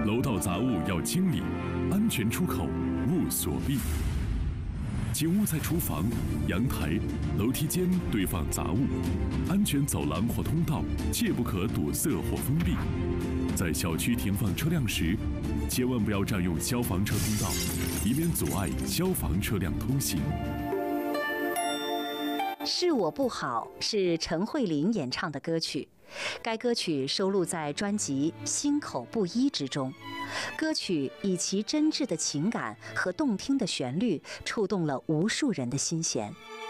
楼道杂物要清理，安全出口勿锁闭。请勿在厨房、阳台、楼梯间堆放杂物，安全走廊或通道切不可堵塞或封闭。在小区停放车辆时，千万不要占用消防车通道，以免阻碍消防车辆通行。 是我不好是陈慧琳演唱的歌曲，该歌曲收录在专辑《心口不一》之中。歌曲以其真挚的情感和动听的旋律，触动了无数人的心弦。